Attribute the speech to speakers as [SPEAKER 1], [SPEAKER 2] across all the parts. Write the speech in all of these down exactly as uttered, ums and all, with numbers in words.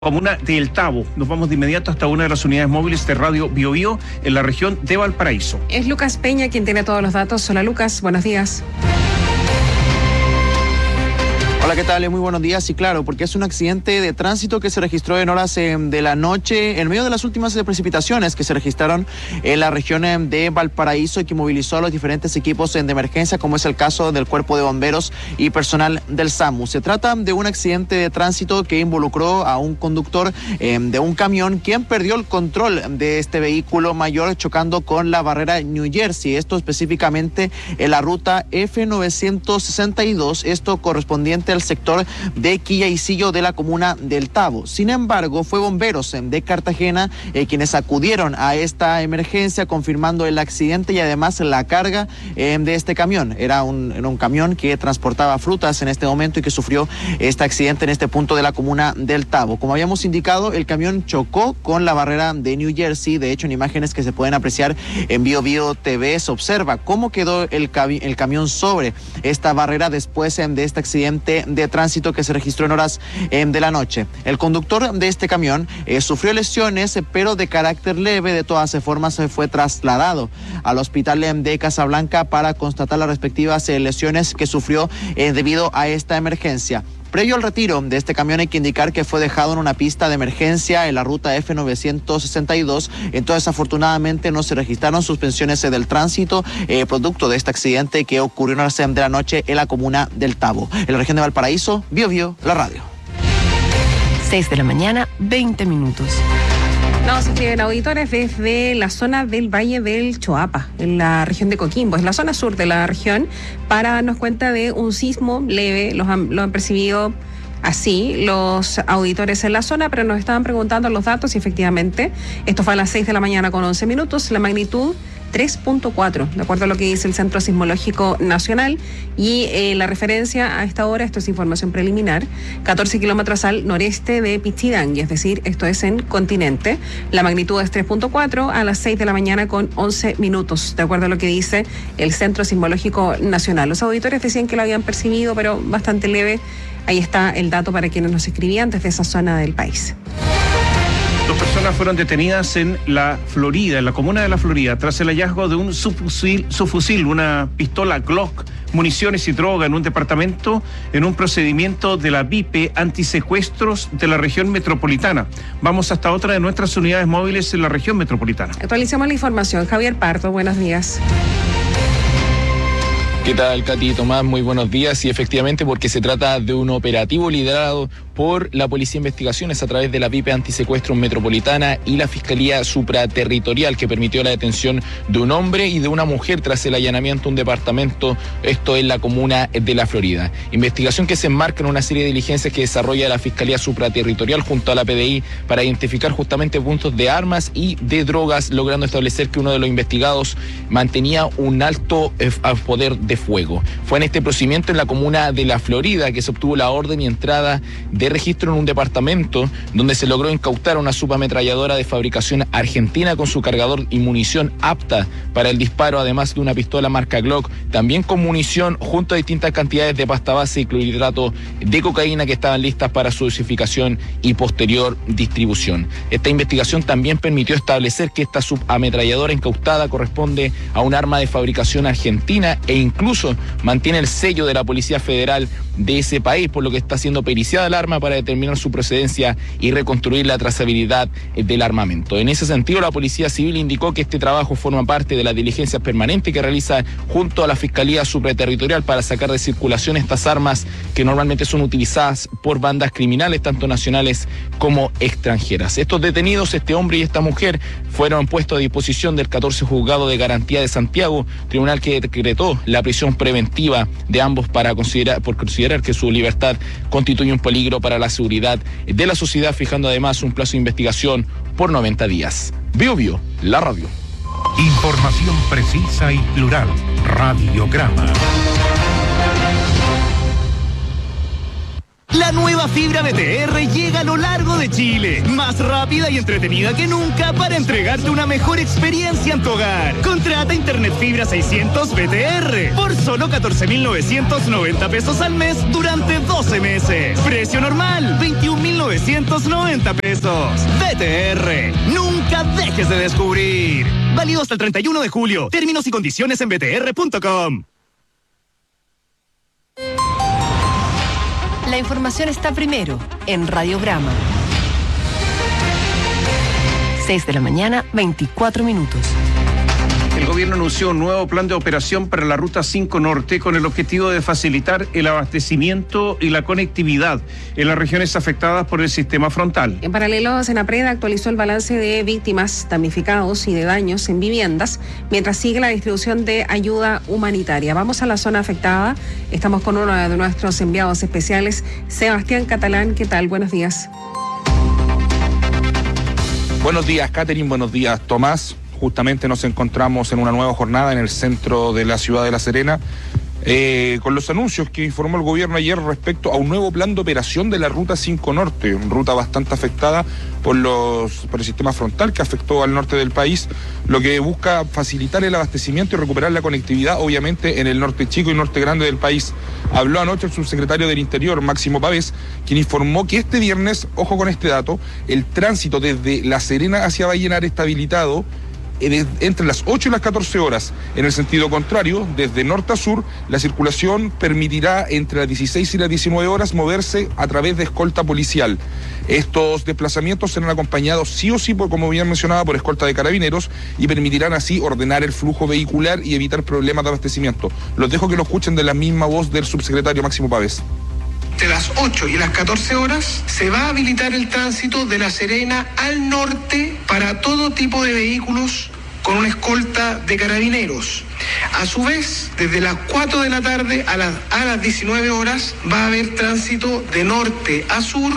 [SPEAKER 1] Comuna de El Tabo. Nos vamos de inmediato hasta una de las unidades móviles de Radio Bio Bio en la región de Valparaíso.
[SPEAKER 2] Es Lucas Peña quien tiene todos los datos. Hola Lucas, buenos días.
[SPEAKER 3] Hola, ¿qué tal? Muy buenos días. Y claro, porque es un accidente de tránsito que se registró en horas eh, de la noche, en medio de las últimas eh, precipitaciones que se registraron en la región eh, de Valparaíso y que movilizó a los diferentes equipos eh, de emergencia, como es el caso del Cuerpo de Bomberos y personal del SAMU. Se trata de un accidente de tránsito que involucró a un conductor eh, de un camión, quien perdió el control de este vehículo mayor chocando con la barrera New Jersey, esto específicamente en la ruta F novecientos sesenta y dos, esto correspondiente al sector de Quillaisillo de la comuna del Tabo. Sin embargo, fue bomberos de Cartagena eh, quienes acudieron a esta emergencia confirmando el accidente y además la carga eh, de este camión. Era un, era un camión que transportaba frutas en este momento y que sufrió este accidente en este punto de la comuna del Tabo. Como habíamos indicado, el camión chocó con la barrera de New Jersey. De hecho, en imágenes que se pueden apreciar en Bio Bio T V se observa cómo quedó el, el camión sobre esta barrera después eh, de este accidente de tránsito que se registró en horas eh, de la noche. El conductor de este camión eh, sufrió lesiones, eh, pero de carácter leve. De todas formas, eh, fue trasladado al hospital eh, de Casablanca para constatar las respectivas eh, lesiones que sufrió eh, debido a esta emergencia. Previo al retiro de este camión hay que indicar que fue dejado en una pista de emergencia en la ruta F novecientos sesenta y dos. Entonces, afortunadamente, no se registraron suspensiones del tránsito eh, producto de este accidente que ocurrió en horas de la noche en la comuna del Tabo. En la región de Valparaíso, Bio Bio, la radio.
[SPEAKER 4] seis de la mañana, veinte minutos.
[SPEAKER 2] Nos escriben auditores desde la zona del Valle del Choapa, en la región de Coquimbo, es la zona sur de la región, para darnos cuenta de un sismo leve. Los han, lo han percibido así los auditores en la zona, pero nos estaban preguntando los datos y efectivamente, esto fue a las seis de la mañana con once minutos, la magnitud tres punto cuatro, de acuerdo a lo que dice el Centro Sismológico Nacional, y eh, la referencia a esta hora, esto es información preliminar, catorce kilómetros al noreste de Pichidangui, es decir, esto es en continente. La magnitud es tres punto cuatro a las seis de la mañana con once minutos, de acuerdo a lo que dice el Centro Sismológico Nacional. Los auditores decían que lo habían percibido, pero bastante leve. Ahí está el dato para quienes nos escribían desde esa zona del país.
[SPEAKER 1] Dos personas fueron detenidas en la Florida, en la comuna de la Florida, tras el hallazgo de un subfusil, subfusil, una pistola Glock, municiones y droga en un departamento en un procedimiento de la V I P antisecuestros de la región metropolitana. Vamos hasta otra de nuestras unidades móviles en la región metropolitana.
[SPEAKER 2] Actualizamos la información. Javier Pardo, buenos días.
[SPEAKER 5] ¿Qué tal, Katy y Tomás? Muy buenos días. Y efectivamente, porque se trata de un operativo liderado por la Policía de Investigaciones a través de la V I P Antisecuestros Metropolitana y la Fiscalía Supraterritorial, que permitió la detención de un hombre y de una mujer tras el allanamiento de un departamento, esto en la comuna de La Florida. Investigación que se enmarca en una serie de diligencias que desarrolla la Fiscalía Supraterritorial junto a la P D I para identificar justamente puntos de armas y de drogas, logrando establecer que uno de los investigados mantenía un alto eh, poder de fuego. Fue en este procedimiento en la comuna de La Florida que se obtuvo la orden y entrada de registro en un departamento donde se logró incautar una subametralladora de fabricación argentina con su cargador y munición apta para el disparo, además de una pistola marca Glock, también con munición junto a distintas cantidades de pasta base y clorhidrato de cocaína que estaban listas para su dosificación y posterior distribución. Esta investigación también permitió establecer que esta subametralladora incautada corresponde a un arma de fabricación argentina e incluso mantiene el sello de la Policía Federal de ese país, por lo que está siendo periciada el arma para determinar su procedencia y reconstruir la trazabilidad del armamento. En ese sentido, la Policía Civil indicó que este trabajo forma parte de las diligencias permanentes que realiza junto a la Fiscalía Supraterritorial para sacar de circulación estas armas que normalmente son utilizadas por bandas criminales, tanto nacionales como extranjeras. Estos detenidos, este hombre y esta mujer, fueron puestos a disposición del catorce Juzgado de Garantía de Santiago, tribunal que decretó la prisión preventiva de ambos para considerar, por considerar que su libertad constituye un peligro para la seguridad de la sociedad, fijando además un plazo de investigación por noventa días. Bio Bio, la radio.
[SPEAKER 6] Información precisa y plural. Radiograma.
[SPEAKER 7] La nueva fibra B T R llega a lo largo de Chile, más rápida y entretenida que nunca para entregarte una mejor experiencia en tu hogar. Contrata Internet Fibra seiscientos B T R por solo catorce mil novecientos noventa pesos al mes durante doce meses. Precio normal, veintiún mil novecientos noventa pesos. B T R, nunca dejes de descubrir. Válido hasta el treinta y uno de julio. Términos y condiciones en b t r punto com.
[SPEAKER 4] La información está primero en Radiograma. seis de la mañana, veinticuatro minutos.
[SPEAKER 1] El gobierno anunció un nuevo plan de operación para la Ruta cinco Norte con el objetivo de facilitar el abastecimiento y la conectividad en las regiones afectadas por el sistema frontal.
[SPEAKER 2] En paralelo, Senapred actualizó el balance de víctimas, damnificados y de daños en viviendas, mientras sigue la distribución de ayuda humanitaria. Vamos a la zona afectada. Estamos con uno de nuestros enviados especiales, Sebastián Catalán. ¿Qué tal? Buenos días.
[SPEAKER 8] Buenos días, Catherine. Buenos días, Tomás. Justamente nos encontramos en una nueva jornada en el centro de la ciudad de La Serena, eh, con los anuncios que informó el gobierno ayer respecto a un nuevo plan de operación de la Ruta cinco Norte, una ruta bastante afectada por, los, por el sistema frontal que afectó al norte del país, lo que busca facilitar el abastecimiento y recuperar la conectividad, obviamente, en el norte chico y norte grande del país. Habló anoche el subsecretario del Interior, Máximo Pavés, quien informó que este viernes, ojo con este dato, el tránsito desde La Serena hacia Vallenar está habilitado entre las ocho y las catorce horas. En el sentido contrario, desde norte a sur, la circulación permitirá entre las dieciséis y las diecinueve horas moverse a través de escolta policial. Estos desplazamientos serán acompañados sí o sí, por, como bien mencionaba, por escolta de carabineros y permitirán así ordenar el flujo vehicular y evitar problemas de abastecimiento. Los dejo que lo escuchen de la misma voz del subsecretario Máximo Pavés.
[SPEAKER 9] Entre las ocho y las catorce horas se va a habilitar el tránsito de La Serena al norte para todo tipo de vehículos con una escolta de carabineros. A su vez, desde las cuatro de la tarde a las, a las diecinueve horas va a haber tránsito de norte a sur.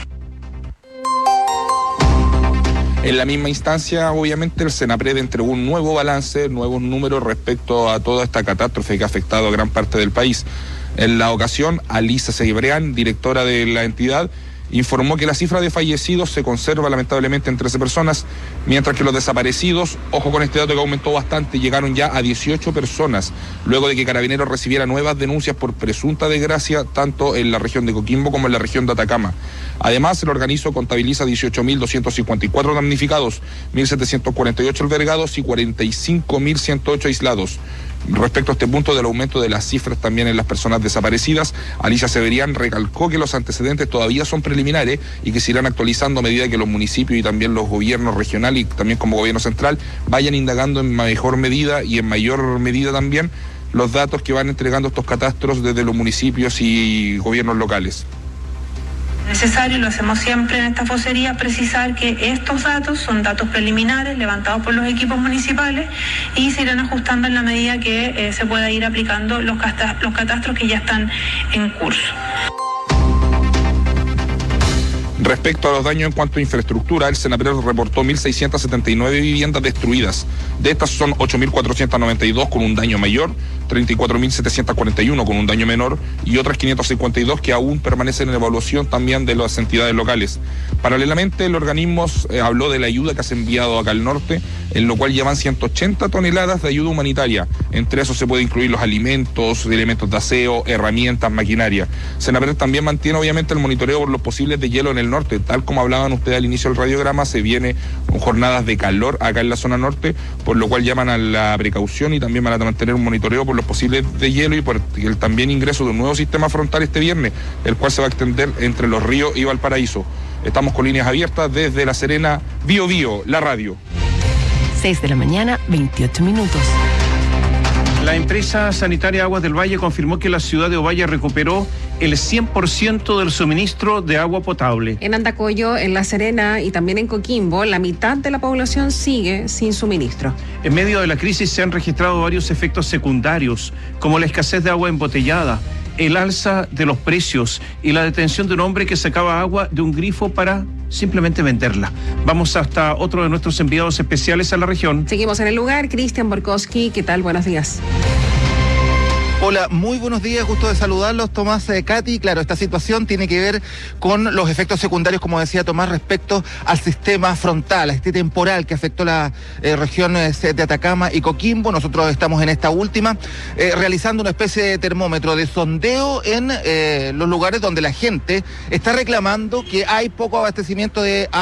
[SPEAKER 8] En la misma instancia, obviamente, el Senapred entregó un nuevo balance, nuevos números respecto a toda esta catástrofe que ha afectado a gran parte del país. En la ocasión, Alisa Ceibreán, directora de la entidad, informó que la cifra de fallecidos se conserva lamentablemente en trece personas, mientras que los desaparecidos, ojo con este dato que aumentó bastante, llegaron ya a dieciocho personas, luego de que Carabineros recibiera nuevas denuncias por presunta desgracia, tanto en la región de Coquimbo como en la región de Atacama. Además, el organismo contabiliza dieciocho mil doscientos cincuenta y cuatro damnificados, mil setecientos cuarenta y ocho albergados y cuarenta y cinco mil ciento ocho aislados. Respecto a este punto del aumento de las cifras también en las personas desaparecidas, Alicia Ceibreán recalcó que los antecedentes todavía son preliminares y que se irán actualizando a medida que los municipios y también los gobiernos regionales y también como gobierno central vayan indagando en mejor medida y en mayor medida también los datos que van entregando estos catastros desde los municipios y gobiernos locales.
[SPEAKER 10] Necesario, lo hacemos siempre en esta vocería, precisar que estos datos son datos preliminares levantados por los equipos municipales y se irán ajustando en la medida que eh, se pueda ir aplicando los, cata- los catastros que ya están en curso.
[SPEAKER 8] Respecto a los daños en cuanto a infraestructura, el Senapred reportó mil seiscientas setenta y nueve viviendas destruidas. De estas son ocho mil cuatrocientas noventa y dos con un daño mayor, treinta y cuatro mil setecientos cuarenta y uno con un daño menor y otras quinientas cincuenta y dos que aún permanecen en evaluación también de las entidades locales. Paralelamente, el organismo eh, habló de la ayuda que se ha enviado acá al norte, en lo cual llevan ciento ochenta toneladas de ayuda humanitaria. Entre eso se puede incluir los alimentos, elementos de aseo, herramientas, maquinaria. Senapred también mantiene obviamente el monitoreo por los posibles de hielo en el norte, tal como hablaban ustedes al inicio del radiograma. Se viene con jornadas de calor acá en la zona norte, por lo cual llaman a la precaución y también van a mantener un monitoreo por los posibles de hielo y por el también ingreso de un nuevo sistema frontal este viernes, el cual se va a extender entre Los Ríos y Valparaíso. Estamos con líneas abiertas desde La Serena, Bio Bio, la radio.
[SPEAKER 4] seis de la mañana, veintiocho minutos.
[SPEAKER 1] La empresa sanitaria Aguas del Valle confirmó que la ciudad de Ovalle recuperó el cien por ciento del suministro de agua potable.
[SPEAKER 2] En Andacollo, en La Serena y también en Coquimbo, la mitad de la población sigue sin suministro.
[SPEAKER 1] En medio de la crisis se han registrado varios efectos secundarios, como la escasez de agua embotellada, el alza de los precios y la detención de un hombre que sacaba agua de un grifo para simplemente venderla. Vamos hasta otro de nuestros enviados especiales a la región.
[SPEAKER 2] Seguimos en el lugar, Cristian Borkowski. ¿Qué tal? Buenos días.
[SPEAKER 11] Hola, muy buenos días, gusto de saludarlos, Tomás, eh, Katy. Claro, esta situación tiene que ver con los efectos secundarios, como decía Tomás, respecto al sistema frontal, a este temporal que afectó las eh, regiones de Atacama y Coquimbo. Nosotros estamos en esta última, eh, realizando una especie de termómetro de sondeo en eh, los lugares donde la gente está reclamando que hay poco abastecimiento de